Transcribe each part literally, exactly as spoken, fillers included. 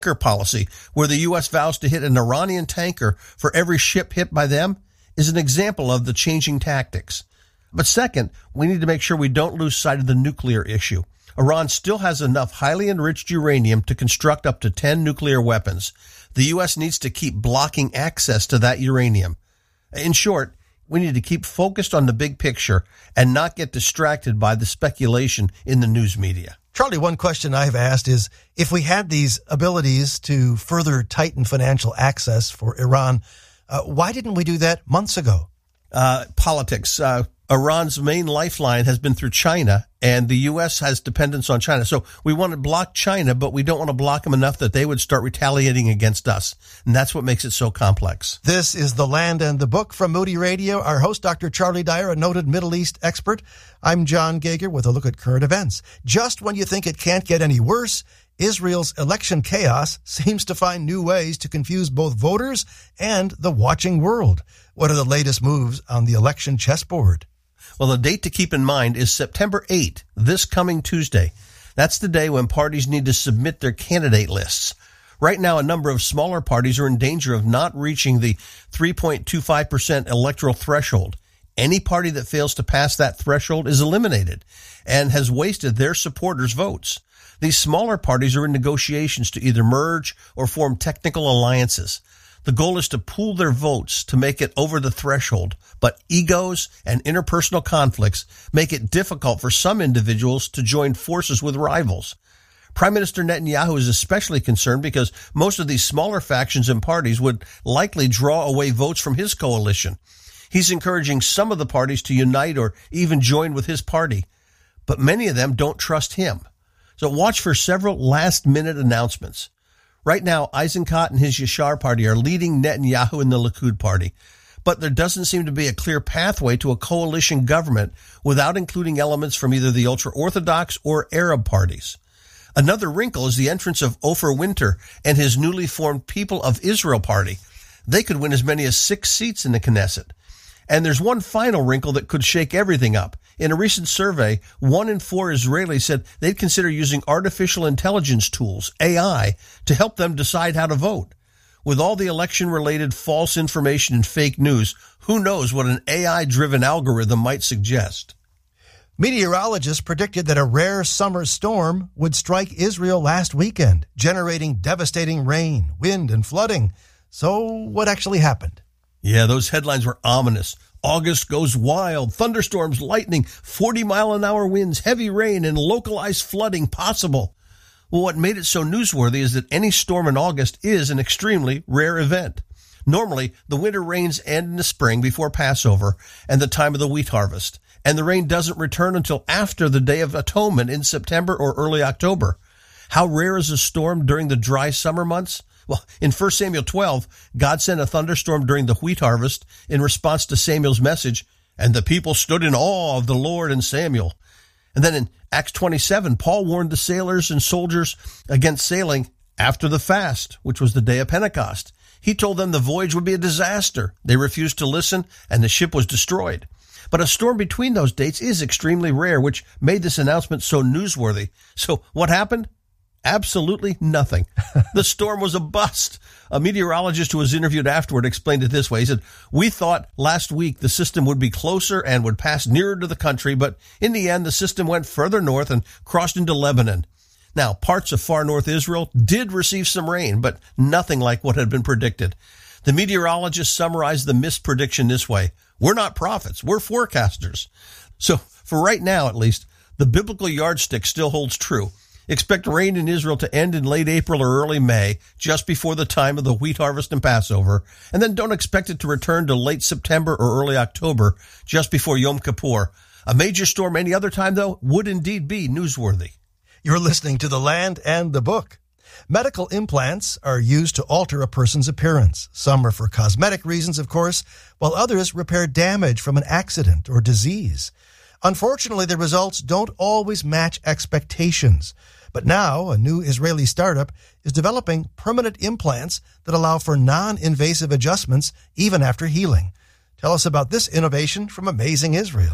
tanker policy, where the U S vows to hit an Iranian tanker for every ship hit by them, is an example of the changing tactics. But second, we need to make sure we don't lose sight of the nuclear issue. Iran still has enough highly enriched uranium to construct up to ten nuclear weapons. The U S needs to keep blocking access to that uranium. In short, we need to keep focused on the big picture and not get distracted by the speculation in the news media. Charlie, one question I've asked is, if we had these abilities to further tighten financial access for Iran, uh, why didn't we do that months ago? Uh, politics. Uh, Iran's main lifeline has been through China, and the U S has dependence on China. So we want to block China, but we don't want to block them enough that they would start retaliating against us. And that's what makes it so complex. This is The Land and the Book from Moody Radio. Our host, Doctor Charlie Dyer, a noted Middle East expert. I'm John Gager with a look at current events. Just when you think it can't get any worse, Israel's election chaos seems to find new ways to confuse both voters and the watching world. What are the latest moves on the election chessboard? Well, the date to keep in mind is September eighth, this coming Tuesday. That's the day when parties need to submit their candidate lists. Right now, a number of smaller parties are in danger of not reaching the three point two five percent electoral threshold. Any party that fails to pass that threshold is eliminated and has wasted their supporters' votes. These smaller parties are in negotiations to either merge or form technical alliances. The goal is to pool their votes to make it over the threshold, but egos and interpersonal conflicts make it difficult for some individuals to join forces with rivals. Prime Minister Netanyahu is especially concerned because most of these smaller factions and parties would likely draw away votes from his coalition. He's encouraging some of the parties to unite or even join with his party, but many of them don't trust him. So watch for several last-minute announcements. Right now, Eisenkot and his Yashar party are leading Netanyahu and the Likud party, but there doesn't seem to be a clear pathway to a coalition government without including elements from either the ultra-Orthodox or Arab parties. Another wrinkle is the entrance of Ofer Winter and his newly formed People of Israel party. They could win as many as six seats in the Knesset. And there's one final wrinkle that could shake everything up. In a recent survey, one in four Israelis said they'd consider using artificial intelligence tools, A I, to help them decide how to vote. With all the election-related false information and fake news, who knows what an A I-driven algorithm might suggest? Meteorologists predicted that a rare summer storm would strike Israel last weekend, generating devastating rain, wind, and flooding. So what actually happened? Yeah, those headlines were ominous. August goes wild, thunderstorms, lightning, forty mile an hour winds, heavy rain, and localized flooding possible. Well, what made it so newsworthy is that any storm in August is an extremely rare event. Normally, the winter rains end in the spring before Passover and the time of the wheat harvest, and the rain doesn't return until after the Day of Atonement in September or early October. How rare is a storm during the dry summer months? Well, in First Samuel twelve, God sent a thunderstorm during the wheat harvest in response to Samuel's message, and the people stood in awe of the Lord and Samuel. And then in Acts twenty-seven, Paul warned the sailors and soldiers against sailing after the fast, which was the day of Pentecost. He told them the voyage would be a disaster. They refused to listen, and the ship was destroyed. But a storm between those dates is extremely rare, which made this announcement so newsworthy. So what happened? Absolutely nothing. The storm was a bust. A meteorologist who was interviewed afterward explained it this way. He said, "We thought last week the system would be closer and would pass nearer to the country, but in the end, the system went further north and crossed into Lebanon." Now, parts of far north Israel did receive some rain, but nothing like what had been predicted. The meteorologist summarized the misprediction this way: "We're not prophets, we're forecasters." So, for right now at least, the biblical yardstick still holds true. Expect rain in Israel to end in late April or early May, just before the time of the wheat harvest and Passover, and then don't expect it to return to late September or early October, just before Yom Kippur. A major storm any other time, though, would indeed be newsworthy. You're listening to The Land and the Book. Medical implants are used to alter a person's appearance. Some are for cosmetic reasons, of course, while others repair damage from an accident or disease. Unfortunately, the results don't always match expectations. But now, a new Israeli startup is developing permanent implants that allow for non-invasive adjustments even after healing. Tell us about this innovation from Amazing Israel.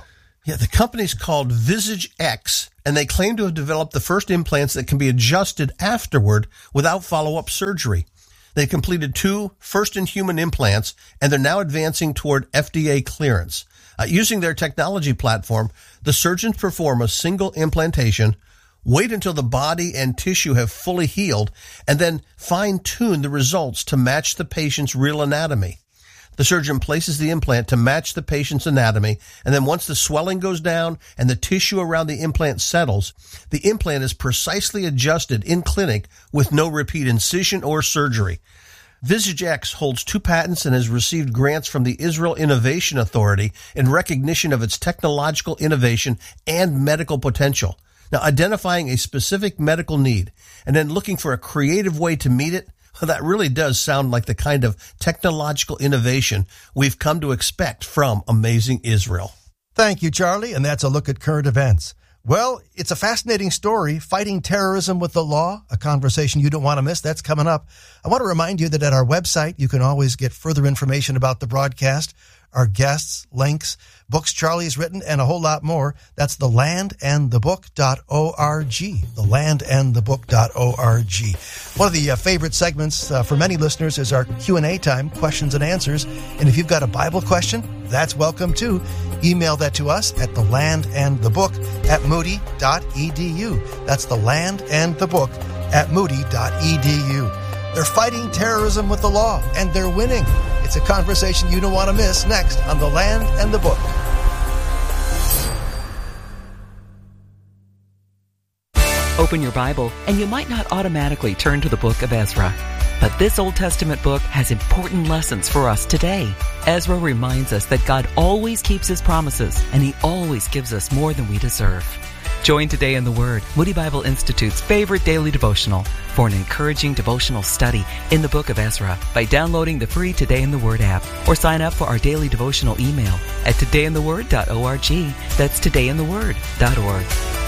Yeah, the company's called Visage X, and they claim to have developed the first implants that can be adjusted afterward without follow-up surgery. They completed two first-in-human implants, and they're now advancing toward F D A clearance. Uh, using their technology platform, the surgeons perform a single implantation, wait until the body and tissue have fully healed, and then fine-tune the results to match the patient's real anatomy. The surgeon places the implant to match the patient's anatomy, and then once the swelling goes down and the tissue around the implant settles, the implant is precisely adjusted in clinic with no repeat incision or surgery. Visage X holds two patents and has received grants from the Israel Innovation Authority in recognition of its technological innovation and medical potential. Now, identifying a specific medical need and then looking for a creative way to meet it, well, that really does sound like the kind of technological innovation we've come to expect from Amazing Israel. Thank you, Charlie, and that's a look at current events. Well, it's a fascinating story, fighting terrorism with the law, a conversation you don't want to miss. That's coming up. I want to remind you that at our website, you can always get further information about the broadcast, our guests, links, books Charlie's written, and a whole lot more. That's the land and the book dot org, the land and the book dot org. One of the uh, favorite segments uh, for many listeners is our Q and A time, questions and answers. And if you've got a Bible question, that's welcome too. Email that to us at the land and the book at moody dot e d u. That's the land and the book at moody dot e d u. They're fighting terrorism with the law, and they're winning. It's a conversation you don't want to miss next on The Land and the Book. Open your Bible, and you might not automatically turn to the book of Ezra. But this Old Testament book has important lessons for us today. Ezra reminds us that God always keeps His promises, and He always gives us more than we deserve. Join Today in the Word, Moody Bible Institute's favorite daily devotional, for an encouraging devotional study in the book of Ezra by downloading the free Today in the Word app, or sign up for our daily devotional email at today in the word dot org. That's today in the word dot org.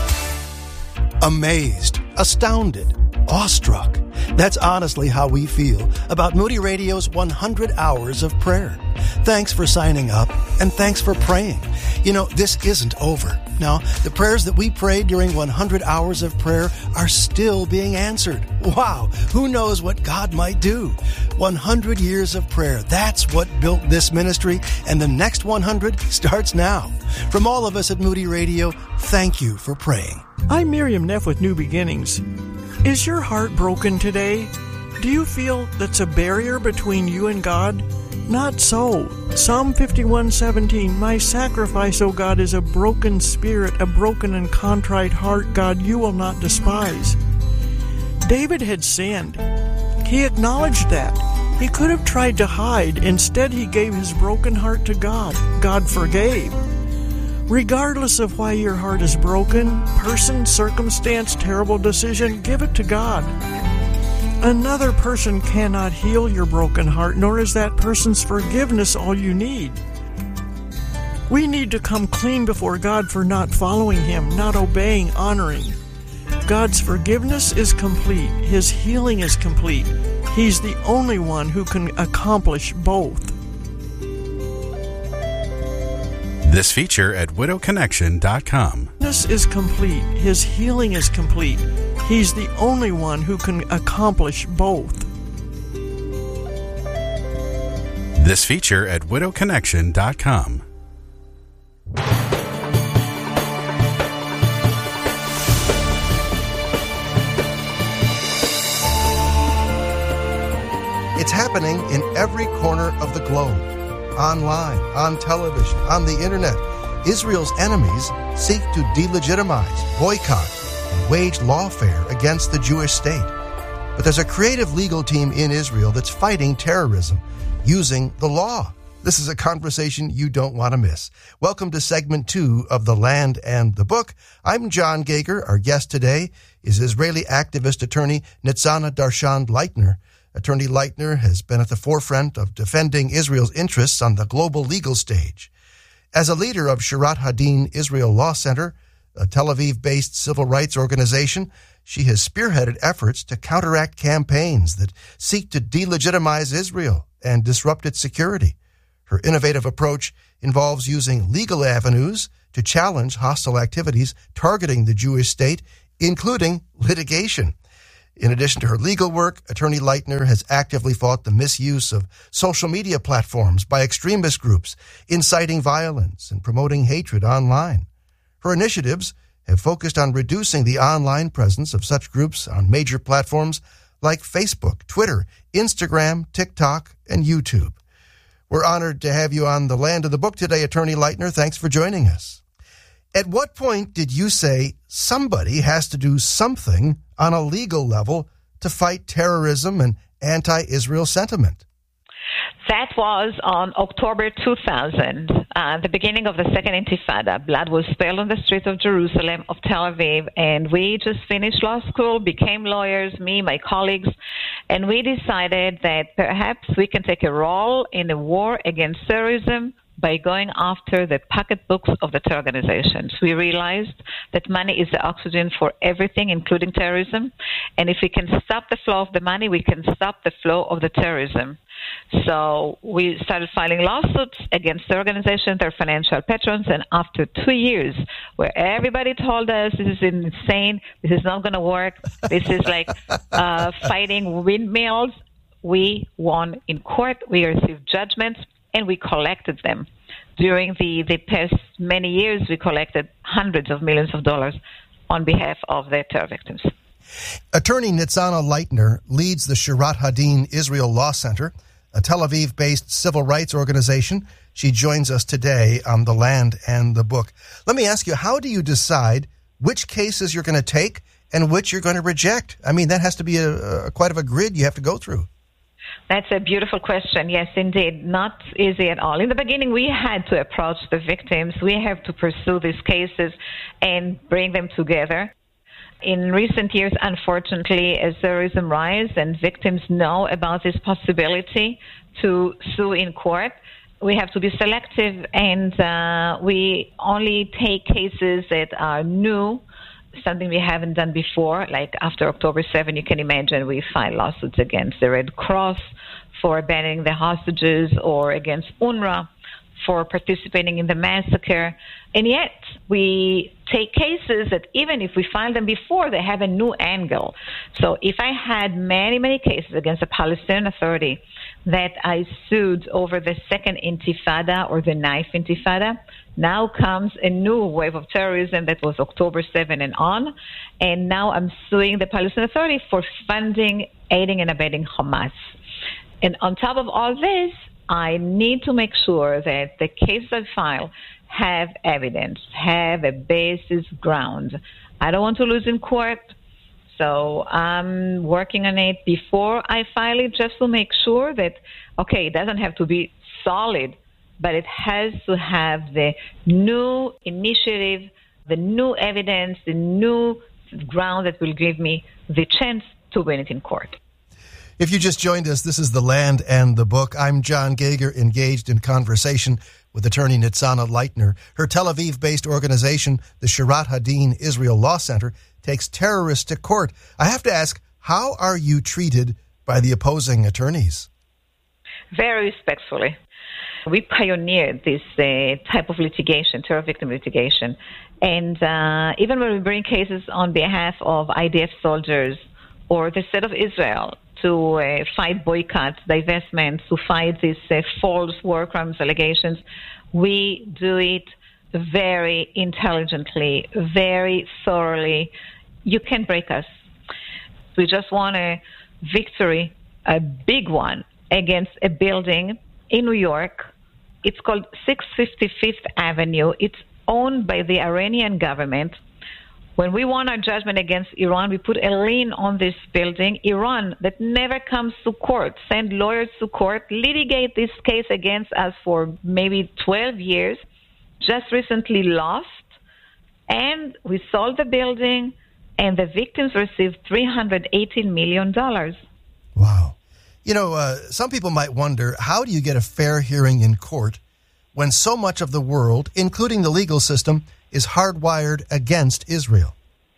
Amazed, astounded, awestruck. That's honestly how we feel about Moody Radio's one hundred hours of prayer. Thanks for signing up, and thanks for praying. You know, this isn't over. No, the prayers that we prayed during one hundred hours of prayer are still being answered. Wow, who knows what God might do? one hundred years of prayer, that's what built this ministry, and the next one hundred starts now. From all of us at Moody Radio, thank you for praying. I'm Miriam Neff with New Beginnings. Is your heart broken today? Do you feel that's a barrier between you and God? Not so. Psalm fifty-one seventeen, my sacrifice, O God, is a broken spirit, a broken and contrite heart, God, you will not despise. David had sinned. He acknowledged that. He could have tried to hide. Instead, he gave his broken heart to God. God forgave. Regardless of why your heart is broken, person, circumstance, terrible decision, give it to God. Another person cannot heal your broken heart, nor is that person's forgiveness all you need. We need to come clean before God for not following Him, not obeying, honoring. God's forgiveness is complete. His healing is complete. He's the only one who can accomplish both. This feature at widow connection dot com. This is complete. His healing is complete. He's the only one who can accomplish both. This feature at widow connection dot com. It's happening in every corner of the globe. Online, on television, on the internet. Israel's enemies seek to delegitimize, boycott, and wage lawfare against the Jewish state. But there's a creative legal team in Israel that's fighting terrorism using the law. This is a conversation you don't want to miss. Welcome to segment two of The Land and the Book. I'm John Gager. Our guest today is Israeli activist attorney Nitzana Darshan Leitner. Attorney Leitner has been at the forefront of defending Israel's interests on the global legal stage. As a leader of Shirat Hadin Israel Law Center, a Tel Aviv-based civil rights organization, she has spearheaded efforts to counteract campaigns that seek to delegitimize Israel and disrupt its security. Her innovative approach involves using legal avenues to challenge hostile activities targeting the Jewish state, including litigation. In addition to her legal work, Attorney Leitner has actively fought the misuse of social media platforms by extremist groups, inciting violence and promoting hatred online. Her initiatives have focused on reducing the online presence of such groups on major platforms like Facebook, Twitter, Instagram, TikTok, and YouTube. We're honored to have you on the Land of the Book today, Attorney Leitner. Thanks for joining us. At what point did you say somebody has to do something on a legal level to fight terrorism and anti-Israel sentiment? That was on October two thousand, uh, the beginning of the Second Intifada. Blood was spilled on the streets of Jerusalem, of Tel Aviv, and we just finished law school, became lawyers, me, my colleagues, and we decided that perhaps we can take a role in the war against terrorism by going after the pocketbooks of the terror organizations. We realized that money is the oxygen for everything, including terrorism. And if we can stop the flow of the money, we can stop the flow of the terrorism. So we started filing lawsuits against the organization, their financial patrons, and after two years, where everybody told us this is insane, this is not going to work, this is like uh, fighting windmills, we won in court, we received judgments, and we collected them. During the, the past many years, we collected hundreds of millions of dollars on behalf of the terror victims. Attorney Nitzana Leitner leads the Shirat Hadin Israel Law Center, a Tel Aviv-based civil rights organization. She joins us today on The Land and the Book. Let me ask you, how do you decide which cases you're going to take and which you're going to reject? I mean, that has to be a, a quite of a grid you have to go through. That's a beautiful question. Yes, indeed. Not easy at all. In the beginning, we had to approach the victims. We have to pursue these cases and bring them together. In recent years, unfortunately, as terrorism rises and victims know about this possibility to sue in court, we have to be selective, and uh, we only take cases that are new, something we haven't done before. Like after October seventh, you can imagine we filed lawsuits against the Red Cross for abandoning the hostages or against UNRWA for participating in the massacre. And yet we take cases that even if we file them before, they have a new angle. So if I had many, many cases against the Palestinian Authority that I sued over the Second Intifada or the Knife Intifada, now comes a new wave of terrorism that was October seventh and on, and now I'm suing the Palestinian Authority for funding, aiding, and abetting Hamas. And on top of all this, I need to make sure that the cases I file have evidence, have a basis ground. I don't want to lose in court, so I'm working on it before I file it just to make sure that, okay, it doesn't have to be solid, but it has to have the new initiative, the new evidence, the new ground that will give me the chance to win it in court. If you just joined us, this is The Land and the Book. I'm John Geiger, engaged in conversation with attorney Nitzana Leitner. Her Tel Aviv-based organization, the Shirat Hadin Israel Law Center, takes terrorists to court. I have to ask, how are you treated by the opposing attorneys? Very respectfully. We pioneered this uh, type of litigation, terror victim litigation. And uh, even when we bring cases on behalf of I D F soldiers or the state of Israel to uh, fight boycotts, divestments, to fight these uh, false war crimes allegations, we do it very intelligently, very thoroughly. You can't break us. We just want a victory, a big one, against a building in New York. It's called six fifty-fifth Avenue. It's owned by the Iranian government. When we won our judgment against Iran, we put a lien on this building. Iran, that never comes to court, send lawyers to court, litigate this case against us for maybe twelve years, just recently lost, and we sold the building, and the victims received three hundred eighteen million dollars. Wow. You know, uh, some people might wonder, how do you get a fair hearing in court when so much of the world, including the legal system, is hardwired against Israel?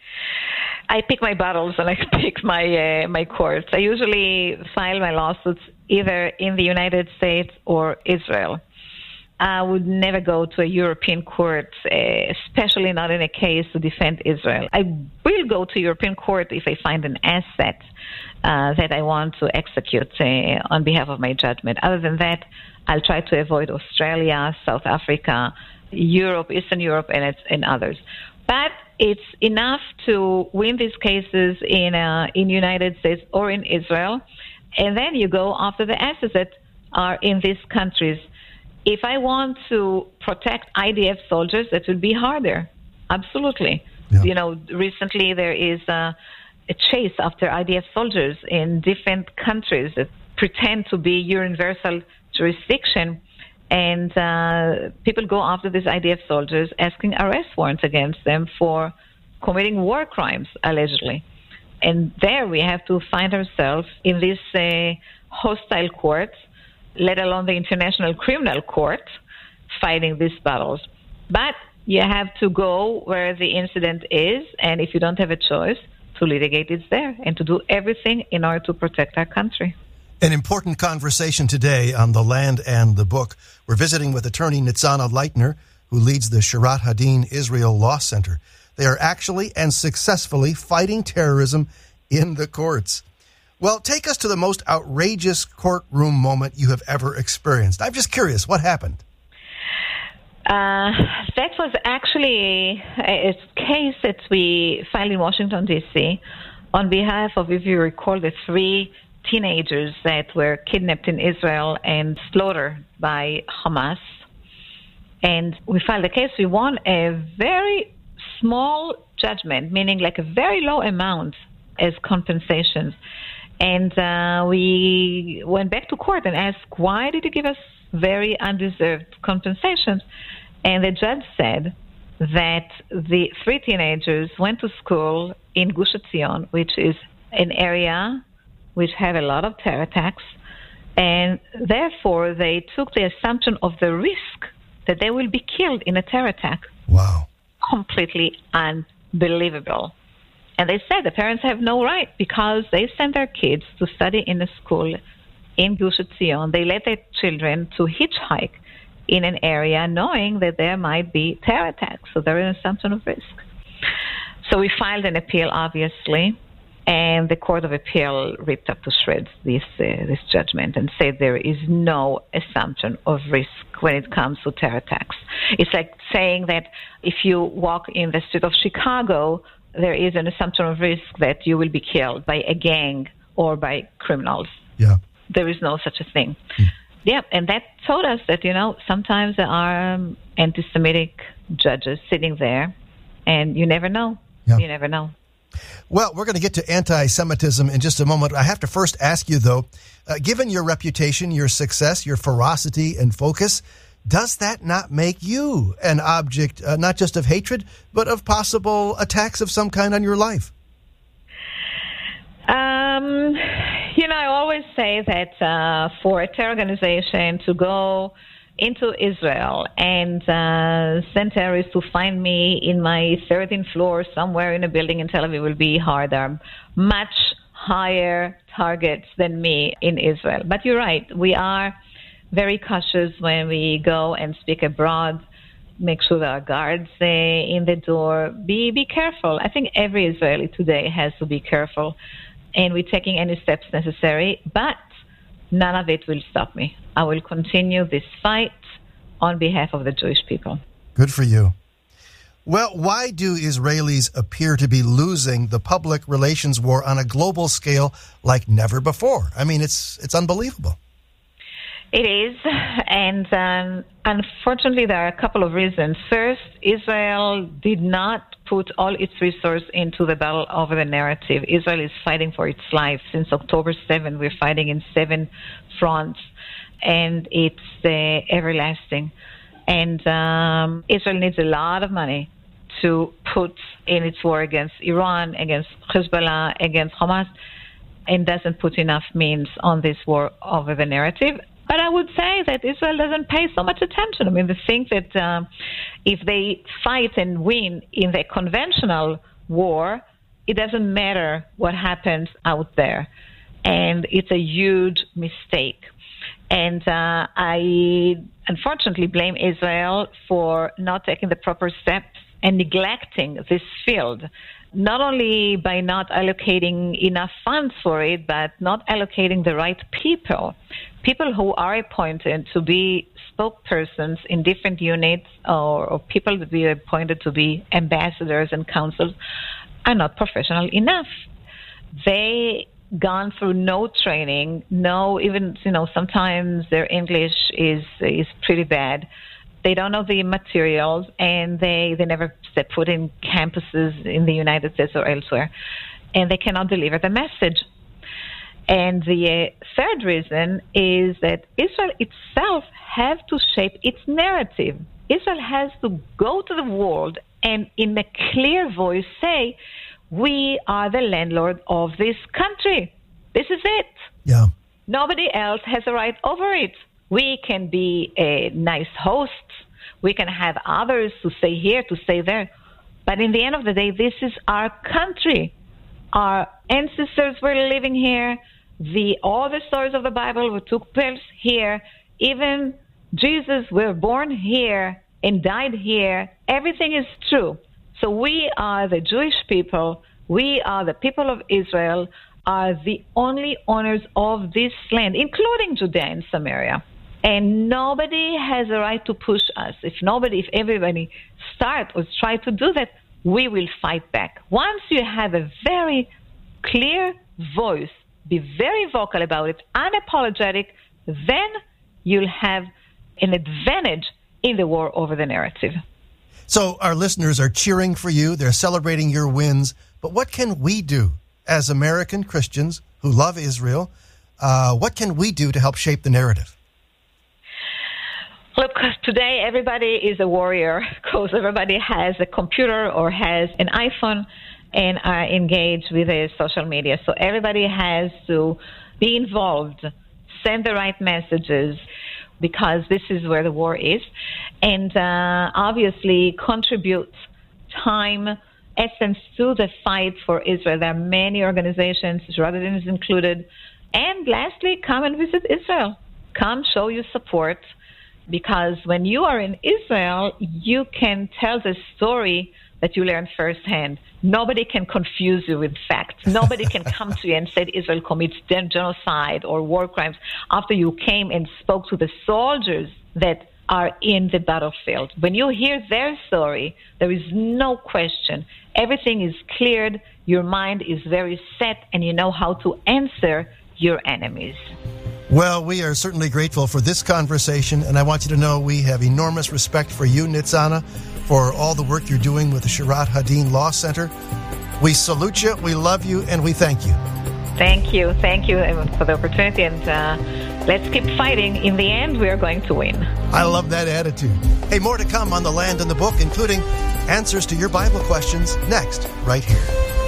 I pick my battles and I pick my uh, my courts. I usually file my lawsuits either in the United States or Israel. I would never go to a European court, uh, especially not in a case to defend Israel. I will go to European court if I find an asset uh, that I want to execute uh, on behalf of my judgment. Other than that, I'll try to avoid Australia, South Africa, Europe, Eastern Europe, and, it's, and others. But it's enough to win these cases in uh, in United States or in Israel, and then you go after the assets that are in these countries. If I want to protect I D F soldiers, that would be harder. Absolutely. Yeah. You know, recently there is a, a chase after I D F soldiers in different countries that pretend to be universal jurisdiction. And uh, people go after these I D F soldiers, asking arrest warrants against them for committing war crimes, allegedly. And there we have to find ourselves in this uh, hostile court, let alone the International Criminal Court, fighting these battles. But you have to go where the incident is, and if you don't have a choice, to litigate it there and to do everything in order to protect our country. An important conversation today on The Land and the Book. We're visiting with attorney Nitzana Leitner, who leads the Shirat Hadin Israel Law Center. They are actually and successfully fighting terrorism in the courts. Well, take us to the most outrageous courtroom moment you have ever experienced. I'm just curious, what happened? Uh, that was actually a case that we filed in Washington, D C on behalf of, if you recall, the three teenagers that were kidnapped in Israel and slaughtered by Hamas. And we filed a case. We won a very small judgment, meaning like a very low amount as compensations. And uh, we went back to court and asked, why did you give us very undeserved compensations? And the judge said that the three teenagers went to school in Gush Etzion, which is an area which have a lot of terror attacks, and therefore they took the assumption of the risk that they will be killed in a terror attack. Wow. Completely unbelievable. And they said the parents have no right because they send their kids to study in a school in Gush Etzion. They let their children to hitchhike in an area knowing that there might be terror attacks. So there is an assumption of risk. So we filed an appeal, obviously, and the Court of Appeal ripped up to shreds this uh, this judgment and said there is no assumption of risk when it comes to terror attacks. It's like saying that if you walk in the street of Chicago, there is an assumption of risk that you will be killed by a gang or by criminals. Yeah. There is no such a thing. Mm. Yeah, and that taught us that, you know, sometimes there are um, anti-Semitic judges sitting there, and you never know. Yeah. You never know. Well, we're going to get to anti-Semitism in just a moment. I have to first ask you, though, uh, given your reputation, your success, your ferocity and focus, does that not make you an object uh, not just of hatred, but of possible attacks of some kind on your life? Um, you know, I always say that uh, for a terror organization to go into Israel and uh, send terrorists to find me in my thirteenth floor somewhere in a building in Tel Aviv will be harder. Much higher targets than me in Israel. But you're right, we are very cautious when we go and speak abroad. Make sure there are guards uh, in the door. Be be careful. I think every Israeli today has to be careful, and we're taking any steps necessary, but none of it will stop me. I will continue this fight on behalf of the Jewish people. Good for you. Well, why do Israelis appear to be losing the public relations war on a global scale like never before? I mean, it's it's unbelievable. It is, and um, unfortunately there are a couple of reasons. First, Israel did not put all its resources into the battle over the narrative. Israel is fighting for its life. Since October seventh, we're fighting in seven fronts, and it's uh, everlasting. And um, Israel needs a lot of money to put in its war against Iran, against Hezbollah, against Hamas, and doesn't put enough means on this war over the narrative. But I would say that Israel doesn't pay so much attention. I mean, they think that um, if they fight and win in the conventional war, it doesn't matter what happens out there. And it's a huge mistake. And uh, I unfortunately blame Israel for not taking the proper steps and neglecting this field, not only by not allocating enough funds for it, but not allocating the right people, people who are appointed to be spokespersons in different units, or, or people that be appointed to be ambassadors and consuls, are not professional enough. They gone through no training, no, even, you know, sometimes their English is is pretty bad. They don't know the materials, and they, they never set foot in campuses in the United States or elsewhere, and they cannot deliver the message. And the uh, third reason is that Israel itself has to shape its narrative. Israel has to go to the world and in a clear voice say, we are the landlord of this country. This is it. Yeah. Nobody else has a right over it. We can be a nice hosts. We can have others to stay here, to stay there. But in the end of the day, this is our country. Our ancestors were living here. The all the stories of the Bible took place here. Even Jesus were born here and died here. Everything is true. So we are the Jewish people. We are the people of Israel, are the only owners of this land, including Judea and Samaria. And nobody has a right to push us. If nobody, if everybody start or try to do that, we will fight back. Once you have a very clear voice, be very vocal about it, unapologetic, then you'll have an advantage in the war over the narrative. So our listeners are cheering for you. They're celebrating your wins. But what can we do as American Christians who love Israel? Uh, what can we do to help shape the narrative? Look, today everybody is a warrior because everybody has a computer or has an iPhone and are engaged with the social media. So everybody has to be involved, send the right messages, because this is where the war is, and uh, obviously contribute time, essence to the fight for Israel. There are many organizations, Rodin is included. And lastly, come and visit Israel. Come show your support, because when you are in Israel, you can tell the story that you learn firsthand. Nobody can confuse you with facts. Nobody can come to you and say Israel commits genocide or war crimes after you came and spoke to the soldiers that are in the battlefield. When you hear their story, there is no question. Everything is cleared, your mind is very set, and you know how to answer your enemies. Well, we are certainly grateful for this conversation, and I want you to know we have enormous respect for you, Nitzana, for all the work you're doing with the Shirat Hadin Law Center. We salute you, we love you, and we thank you. Thank you. Thank you for the opportunity, and uh, let's keep fighting. In the end, we are going to win. I love that attitude. Hey, more to come on The Land and the Book, including answers to your Bible questions next, right here.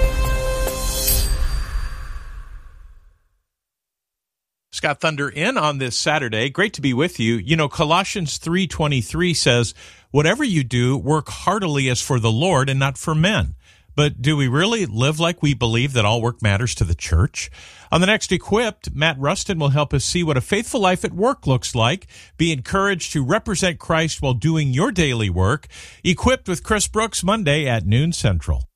Scott Thunder in on this Saturday. Great to be with you. You know, Colossians three twenty-three says, whatever you do, work heartily as for the Lord and not for men. But do we really live like we believe that all work matters to the church? On the next Equipped, Matt Rustin will help us see what a faithful life at work looks like. Be encouraged to represent Christ while doing your daily work. Equipped with Chris Brooks, Monday at noon Central.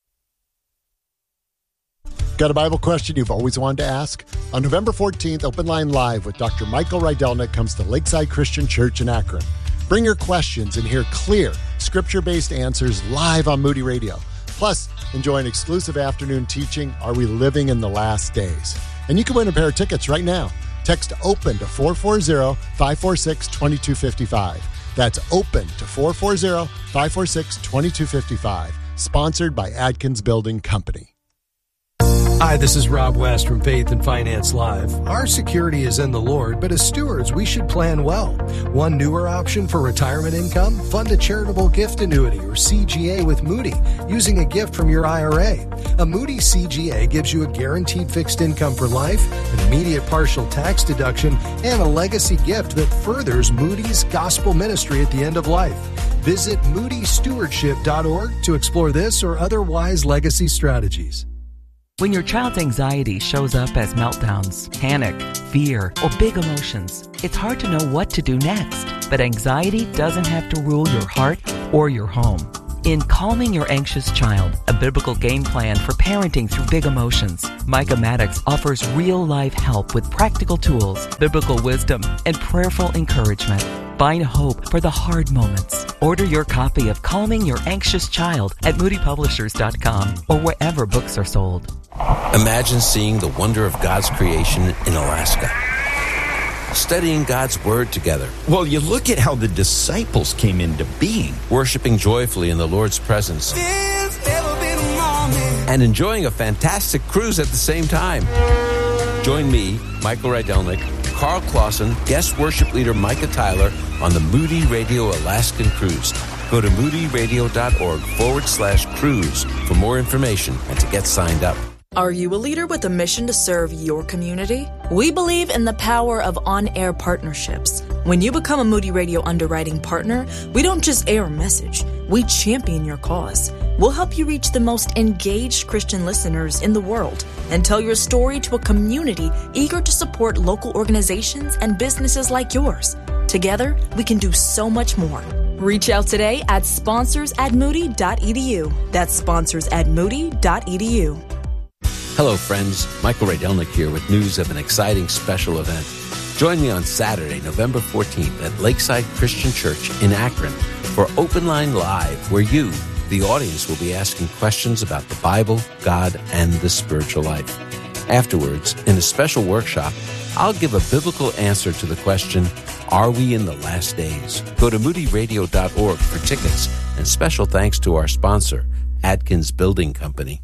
Got a Bible question you've always wanted to ask? On November fourteenth, Open Line Live with Doctor Michael Rydelnik comes to Lakeside Christian Church in Akron. Bring your questions and hear clear, scripture-based answers live on Moody Radio. Plus, enjoy an exclusive afternoon teaching, Are We Living in the Last Days? And you can win a pair of tickets right now. Text OPEN to four four zero, five four six, two two five five. That's OPEN to four four zero, five four six, two two five five. Sponsored by Adkins Building Company. Hi, this is Rob West from Faith and Finance Live. Our security is in the Lord, but as stewards, we should plan well. One newer option for retirement income? Fund a charitable gift annuity or C G A with Moody using a gift from your I R A. A Moody C G A gives you a guaranteed fixed income for life, an immediate partial tax deduction, and a legacy gift that furthers Moody's gospel ministry at the end of life. Visit moody stewardship dot org to explore this or other wise legacy strategies. When your child's anxiety shows up as meltdowns, panic, fear, or big emotions, it's hard to know what to do next. But anxiety doesn't have to rule your heart or your home. In Calming Your Anxious Child, a biblical game plan for parenting through big emotions, Micah Maddox offers real-life help with practical tools, biblical wisdom, and prayerful encouragement. Find hope for the hard moments. Order your copy of Calming Your Anxious Child at moody publishers dot com or wherever books are sold. Imagine seeing the wonder of God's creation in Alaska. Studying God's Word together. Well, you look at how the disciples came into being. Worshiping joyfully in the Lord's presence. And enjoying a fantastic cruise at the same time. Join me, Michael Rydelnik, Carl Clausen, guest worship leader Micah Tyler on the Moody Radio Alaskan Cruise. Go to moody radio dot org forward slash cruise for more information and to get signed up. Are you a leader with a mission to serve your community? We believe in the power of on-air partnerships. When you become a Moody Radio underwriting partner, we don't just air a message, we champion your cause. We'll help you reach the most engaged Christian listeners in the world and tell your story to a community eager to support local organizations and businesses like yours. Together, we can do so much more. Reach out today at sponsors at moody dot e d u. That's sponsors at moody dot e d u. Hello, friends. Michael Rydelnik here with news of an exciting special event. Join me on Saturday, November fourteenth at Lakeside Christian Church in Akron for Open Line Live, where you, the audience, will be asking questions about the Bible, God, and the spiritual life. Afterwards, in a special workshop, I'll give a biblical answer to the question, are we in the last days? Go to moody radio dot org for tickets, and special thanks to our sponsor, Adkins Building Company.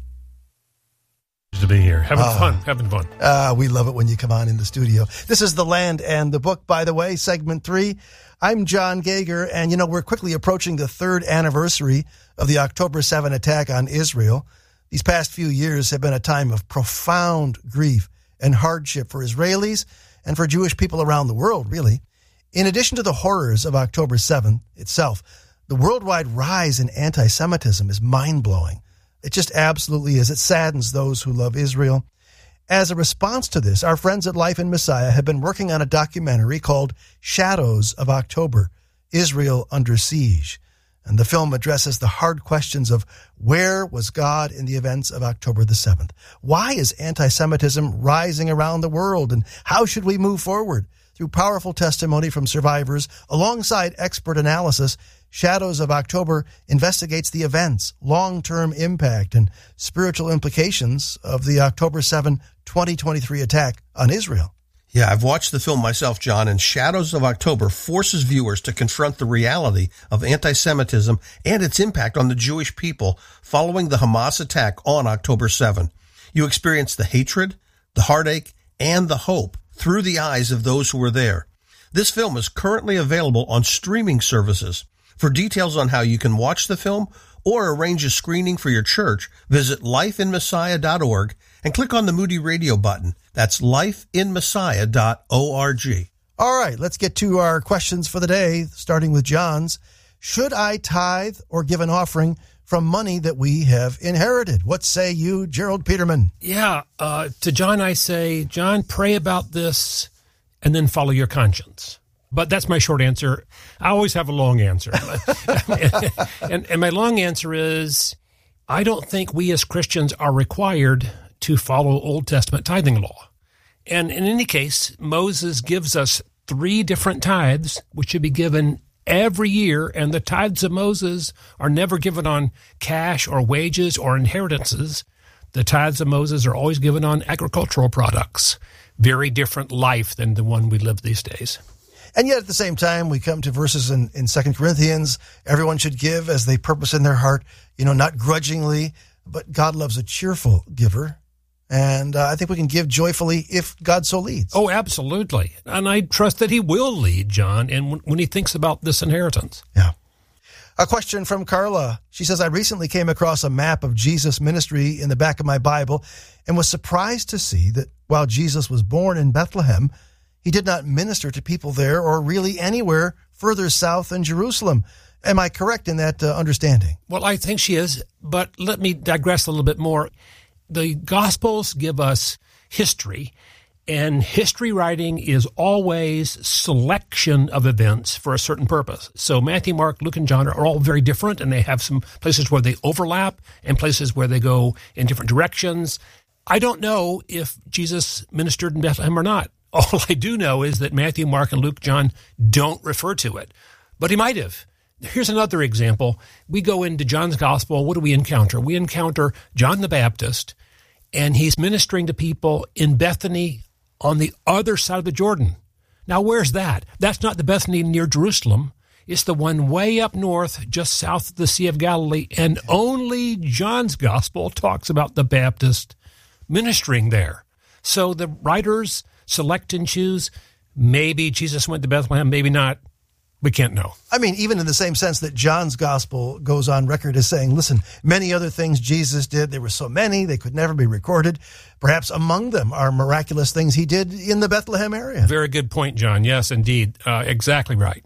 To be here. Having uh, fun. Having fun. Uh, we love it when you come on in the studio. This is The Land and the Book, by the way, segment three. I'm John Gager, and, you know, we're quickly approaching the third anniversary of the October seventh attack on Israel. These past few years have been a time of profound grief and hardship for Israelis and for Jewish people around the world, really. In addition to the horrors of October seventh itself, the worldwide rise in anti-Semitism is mind-blowing. It just absolutely is. It saddens those who love Israel. As a response to this, our friends at Life in Messiah have been working on a documentary called Shadows of October, Israel Under Siege. And the film addresses the hard questions of where was God in the events of October the seventh? Why is anti-Semitism rising around the world? And how should we move forward? Through powerful testimony from survivors, alongside expert analysis, Shadows of October investigates the events, long-term impact, and spiritual implications of the October seventh, twenty twenty-three attack on Israel. Yeah, I've watched the film myself, John, and Shadows of October forces viewers to confront the reality of anti-Semitism and its impact on the Jewish people following the Hamas attack on October seventh. You experience the hatred, the heartache, and the hope through the eyes of those who were there. This film is currently available on streaming services. For details on how you can watch the film or arrange a screening for your church, visit life in messiah dot org and click on the Moody Radio button. That's life in messiah dot org. All right, let's get to our questions for the day, starting with John's. Should I tithe or give an offering from money that we have inherited? What say you, Gerald Peterman? Yeah, uh, to John I say, John, pray about this and then follow your conscience. But that's my short answer. I always have a long answer. and, and my long answer is, I don't think we as Christians are required to follow Old Testament tithing law. And in any case, Moses gives us three different tithes, which should be given every year, and the tithes of Moses are never given on cash or wages or inheritances. The tithes of Moses are always given on agricultural products. Very different life than the one we live these days. And yet at the same time, we come to verses in, in Second Corinthians, everyone should give as they purpose in their heart, you know, not grudgingly, but God loves a cheerful giver. And uh, I think we can give joyfully if God so leads. Oh, absolutely. And I trust that he will lead, John, and when, when he thinks about this inheritance. Yeah. A question from Carla. She says, I recently came across a map of Jesus' ministry in the back of my Bible and was surprised to see that while Jesus was born in Bethlehem, he did not minister to people there or really anywhere further south than Jerusalem. Am I correct in that uh, understanding? Well, I think she is, but let me digress a little bit more. the Gospels give us history, and history writing is always selection of events for a certain purpose. So Matthew, Mark, Luke, and John are all very different, and they have some places where they overlap and places where they go in different directions. I don't know if Jesus ministered in Bethlehem or not. All I do know is that Matthew, Mark, and Luke, John don't refer to it, but he might have. Here's another example. We go into John's Gospel. What do we encounter? We encounter John the Baptist, and he's ministering to people in Bethany on the other side of the Jordan. Now, where's that? That's not the Bethany near Jerusalem. It's the one way up north, just south of the Sea of Galilee, and only John's Gospel talks about the Baptist ministering there. So the writers select and choose. Maybe Jesus went to Bethlehem, maybe not. We can't know. I mean, even in the same sense that John's gospel goes on record as saying, listen, many other things Jesus did, there were so many, they could never be recorded. Perhaps among them are miraculous things he did in the Bethlehem area. Very good point, John. Yes, indeed. Uh, exactly right.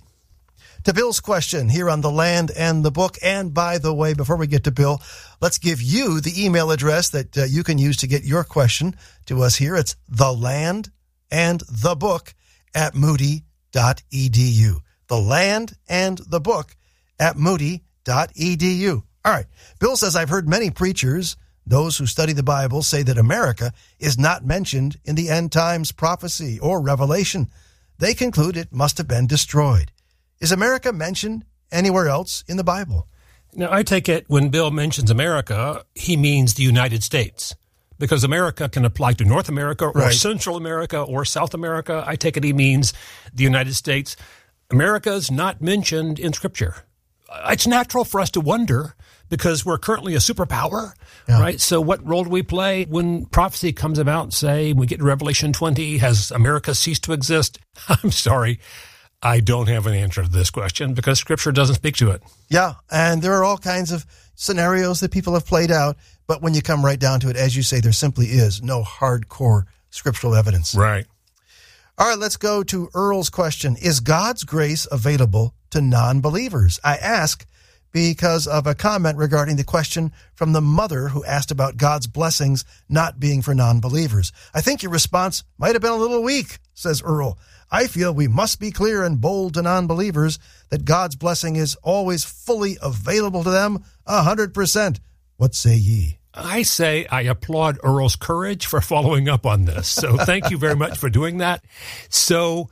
To Bill's question here on The Land and the Book. And by the way, before we get to Bill, let's give you the email address that uh, you can use to get your question to us here. It's the land and the book at moody dot e d u. The Land and the Book at moody dot e d u. All right. Bill says, I've heard many preachers, those who study the Bible, say that America is not mentioned in the end times prophecy or revelation. They conclude it must have been destroyed. Is America mentioned anywhere else in the Bible? Now, I take it when Bill mentions America, he means the United States, because America can apply to North America or Right. Central America or South America. I take it he means the United States. America's not mentioned in Scripture. It's natural for us to wonder because we're currently a superpower, Yeah. right? So what role do we play when prophecy comes about, say, we get to Revelation twenty, has America ceased to exist? I'm sorry, I don't have an answer to this question because Scripture doesn't speak to it. Yeah, and there are all kinds of scenarios that people have played out, but when you come right down to it, as you say, there simply is no hardcore scriptural evidence. Right. All right, let's go to Earl's question. Is God's grace available to non-believers? I ask because of a comment regarding the question from the mother who asked about God's blessings not being for non-believers. I think your response might have been a little weak, says Earl. I feel we must be clear and bold to non-believers that God's blessing is always fully available to them, a hundred percent. What say ye? I say I applaud Earl's courage for following up on this. So thank you very much for doing that. So,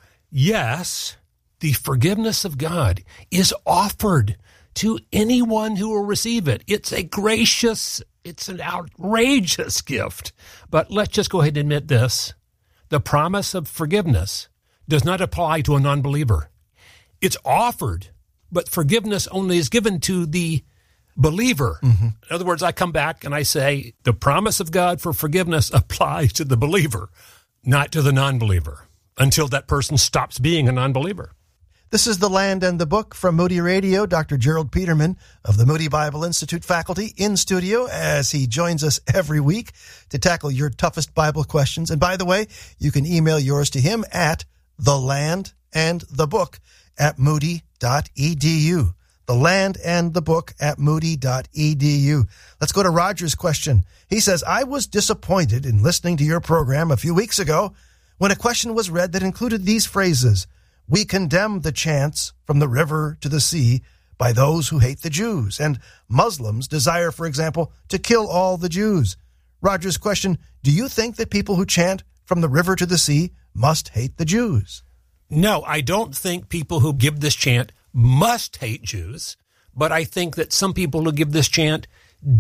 yes, the forgiveness of God is offered to anyone who will receive it. It's a gracious, it's an outrageous gift. But let's just go ahead and admit this. The promise of forgiveness does not apply to a non-believer. It's offered, but forgiveness only is given to the believer. Mm-hmm. In other words, I come back and I say the promise of God for forgiveness applies to the believer, not to the non-believer, until that person stops being a non-believer. This is The Land and the Book from Moody Radio. Doctor Gerald Peterman of the Moody Bible Institute faculty in studio as he joins us every week to tackle your toughest Bible questions. And by the way, you can email yours to him at the land and the book at moody dot e d u. The Land and the Book at moody dot e d u. Let's go to Roger's question. He says, I was disappointed in listening to your program a few weeks ago when a question was read that included these phrases. We condemn the chants from the river to the sea by those who hate the Jews, and Muslims desire, for example, to kill all the Jews. Roger's question, do you think that people who chant from the river to the sea must hate the Jews? No, I don't think people who give this chant must hate Jews, but I think that some people who give this chant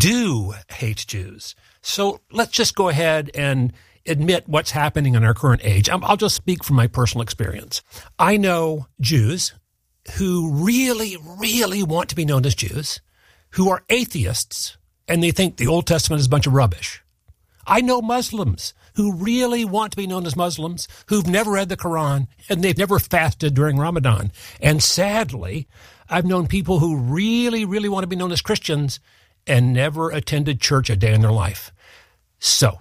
do hate Jews. So let's just go ahead and admit what's happening in our current age. I'll just speak from my personal experience. I know Jews who really, really want to be known as Jews, who are atheists, and they think the Old Testament is a bunch of rubbish. I know Muslims who really want to be known as Muslims, who've never read the Quran, and they've never fasted during Ramadan. And sadly, I've known people who really, really want to be known as Christians and never attended church a day in their life. So,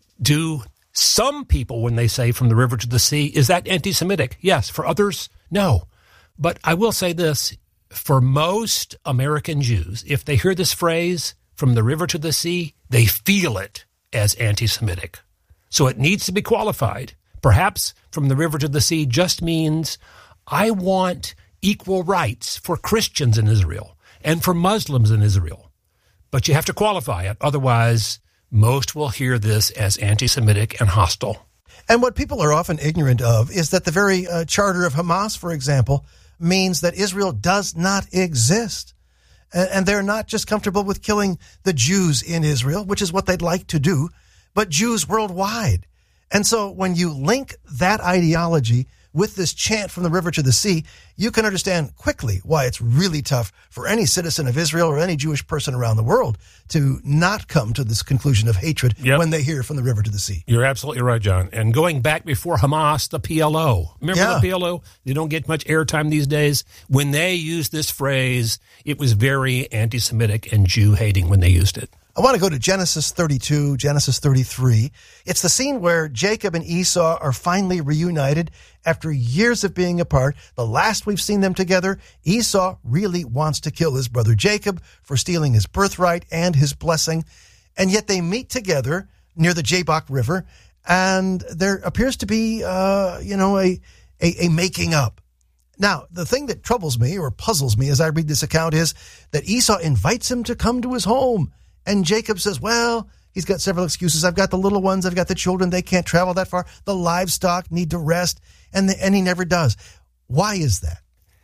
do some people, when they say from the river to the sea, is that anti-Semitic? Yes. For others, no. But I will say this, for most American Jews, if they hear this phrase, from the river to the sea, they feel it. as anti-Semitic. So it needs to be qualified. Perhaps from the river to the sea just means I want equal rights for Christians in Israel and for Muslims in Israel. But you have to qualify it. Otherwise, most will hear this as anti-Semitic and hostile. And what people are often ignorant of is that the very uh, charter of Hamas, for example, means that Israel does not exist. And they're not just comfortable with killing the Jews in Israel, which is what they'd like to do, but Jews worldwide. And so when you link that ideology with this chant from the river to the sea, you can understand quickly why it's really tough for any citizen of Israel or any Jewish person around the world to not come to this conclusion of hatred yep. when they hear from the river to the sea. You're absolutely right, John. And going back before Hamas, the P L O. Remember yeah. the P L O? They don't get much airtime these days. When they used this phrase, it was very anti-Semitic and Jew-hating when they used it. I want to go to Genesis thirty-two, Genesis thirty-three. It's the scene where Jacob and Esau are finally reunited after years of being apart. The last we've seen them together, Esau really wants to kill his brother Jacob for stealing his birthright and his blessing. And yet they meet together near the Jabbok River, and there appears to be, uh, you know, a, a, a making up. Now, the thing that troubles me or puzzles me as I read this account is that Esau invites him to come to his home. And Jacob says, well, he's got several excuses. I've got the little ones. I've got the children. They can't travel that far. The livestock need to rest. And, the, and he never does. Why is that?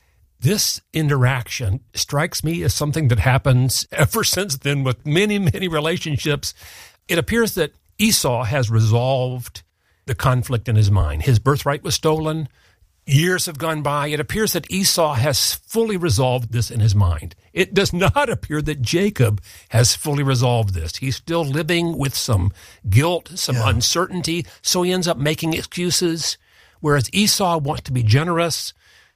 This interaction strikes me as something that happens ever since then with many, many relationships. It appears that Esau has resolved the conflict in his mind. His birthright was stolen. Years have gone by. It appears that Esau has fully resolved this in his mind. It does not appear that Jacob has fully resolved this. He's still living with some guilt, some yeah. uncertainty, so he ends up making excuses. Whereas Esau wants to be generous.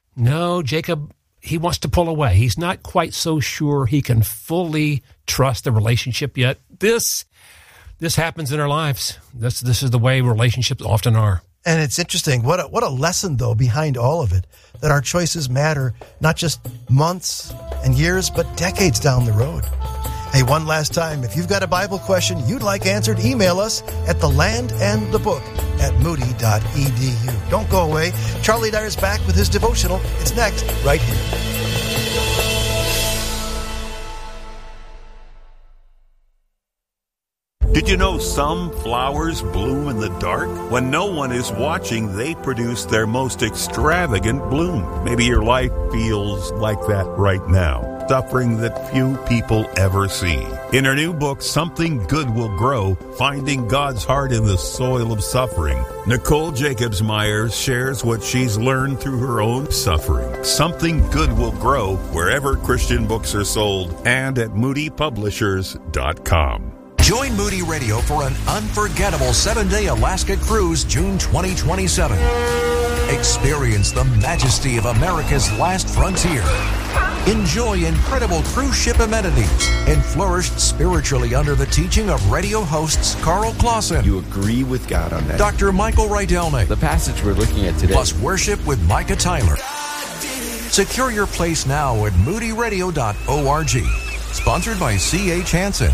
No, Jacob, he wants to pull away. He's not quite so sure he can fully trust the relationship yet. This, this happens in our lives. This, this is the way relationships often are. And it's interesting. What a, what a lesson, though, behind all of it, that our choices matter not just months and years, but decades down the road. Hey, one last time, if you've got a Bible question you'd like answered, email us at the land and the book at moody dot e d u. Don't go away. Charlie Dyer's back with his devotional. It's next, right here. Did you know some flowers bloom in the dark? When no one is watching, they produce their most extravagant bloom. Maybe your life feels like that right now, suffering that few people ever see. In her new book, Something Good Will Grow, Finding God's Heart in the Soil of Suffering, Nicole Jacobs Myers shares what she's learned through her own suffering. Something Good Will Grow wherever Christian books are sold and at moody publishers dot com. Join Moody Radio for an unforgettable seven-day Alaska cruise June twenty twenty-seven. Experience the majesty of America's last frontier. Enjoy incredible cruise ship amenities and flourish spiritually under the teaching of radio hosts Carl Clausen. You agree with God on that. Doctor Michael Rydelnik. The passage we're looking at today. Plus worship with Micah Tyler. Secure your place now at moody radio dot org. Sponsored by C H Hansen.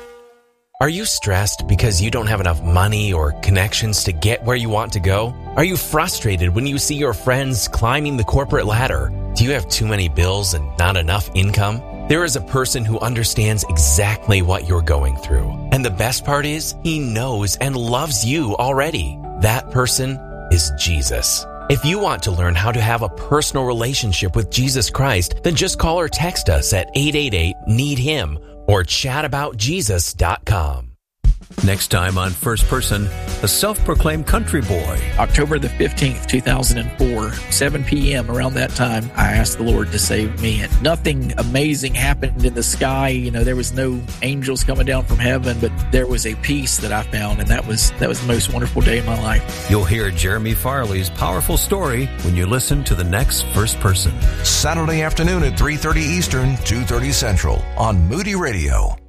Are you stressed because you don't have enough money or connections to get where you want to go? Are you frustrated when you see your friends climbing the corporate ladder? Do you have too many bills and not enough income? There is a person who understands exactly what you're going through. And the best part is, he knows and loves you already. That person is Jesus. If you want to learn how to have a personal relationship with Jesus Christ, then just call or text us at eight eight eight, need him or chat about jesus dot com. Next time on First Person, a self-proclaimed country boy. October the fifteenth, two thousand four, seven p.m. around that time, I asked the Lord to save me. And nothing amazing happened in the sky. You know, there was no angels coming down from heaven, but there was a peace that I found, and that was that was the most wonderful day of my life. You'll hear Jeremy Farley's powerful story when you listen to the next First Person. Saturday afternoon at three thirty Eastern, two thirty Central on Moody Radio.